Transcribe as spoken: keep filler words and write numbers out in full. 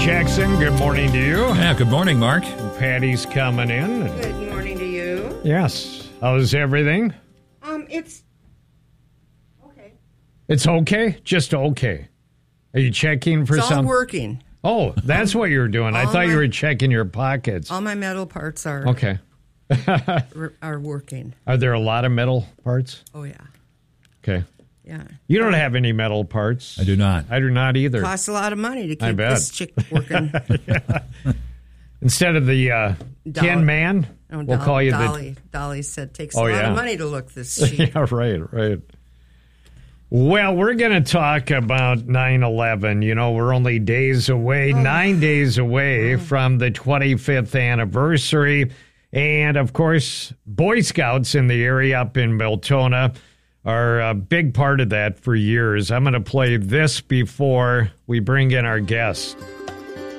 Jackson, good morning to you. Yeah, good morning, Mark. Patty's coming in. Good morning to you. Yes. How's everything? Um, it's okay. It's okay? Just okay. Are you checking for It's all something? working. Oh, that's what you were doing. I All thought you my- were checking your pockets. All my metal parts are Okay. r- are working. Are there a lot of metal parts? Oh yeah, Okay. yeah. You don't have any metal parts. I do not. I do not either. Costs a lot of money to I keep bet. this chick working. Instead of the uh, Dolly- Tin Man, Oh, we'll Dol- call you Dolly. Dolly said takes Oh, a lot yeah. of money to look this the... cheap. Yeah, right, right. Well, we're going to talk about nine eleven. You know, we're only days away, Oh. nine days away from the twenty-fifth anniversary. And, of course, Boy Scouts in the area up in Miltona are a big part of that for years. I'm going to play this before we bring in our guest.